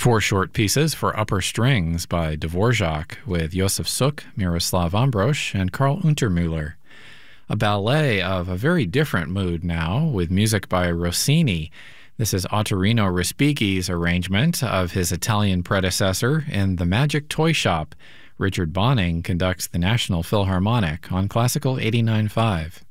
Four short pieces for upper strings by Dvorak with Josef Suk, Miroslav Ambrosch, and Karl Untermüller. A ballet of a very different mood now, with music by Rossini. This is Ottorino Respighi's arrangement of his Italian predecessor in The Magic Toy Shop. Richard Bonning conducts the National Philharmonic on Classical 89.5.